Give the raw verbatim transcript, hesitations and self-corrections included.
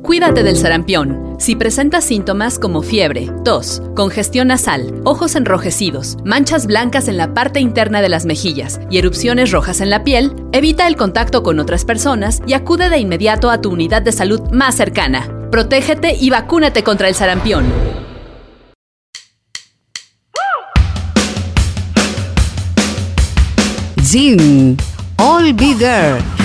Cuídate del sarampión. Si presentas síntomas como fiebre, tos, congestión nasal, ojos enrojecidos, manchas blancas en la parte interna de las mejillas y erupciones rojas en la piel, evita el contacto con otras personas y acude de inmediato a tu unidad de salud más cercana. Protégete y vacúnate contra el sarampión. Gym. All Be There.